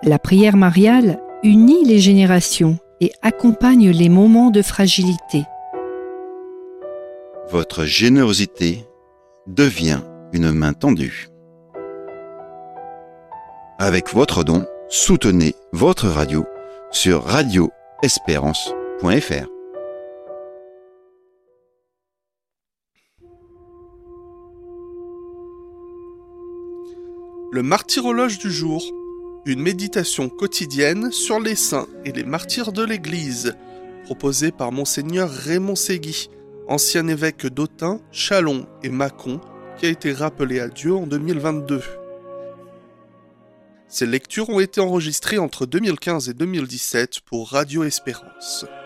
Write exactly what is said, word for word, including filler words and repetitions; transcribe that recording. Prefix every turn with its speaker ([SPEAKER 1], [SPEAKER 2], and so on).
[SPEAKER 1] La prière mariale unit les générations et accompagne les moments de fragilité.
[SPEAKER 2] Votre générosité devient une main tendue. Avec votre don, soutenez votre radio sur radio espérance point f r.
[SPEAKER 3] Le martyrologe du jour, une méditation quotidienne sur les saints et les martyrs de l'Église, proposée par Monseigneur Raymond Ségui, ancien évêque d'Autun, Châlons et Mâcon, qui a été rappelé à Dieu en deux mille vingt-deux. Ces lectures ont été enregistrées entre deux mille quinze et deux mille dix-sept pour Radio Espérance.